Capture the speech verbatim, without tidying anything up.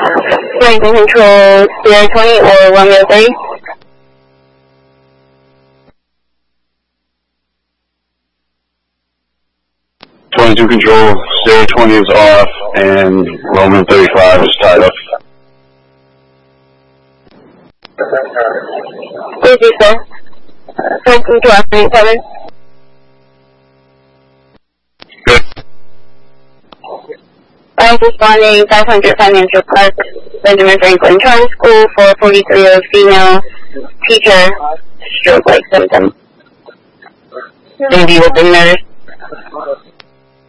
Flight control zero twenty or Romeo thirty. twenty-two control, zero twenty is off, and Roman thirty-five is tied up. Thank you, sir. Flight control thirty-seven. Good. I was responding five hundred Financial Park, Benjamin Franklin Charter School, four forty-three female teacher, stroke-like symptom. Maybe with the nurse.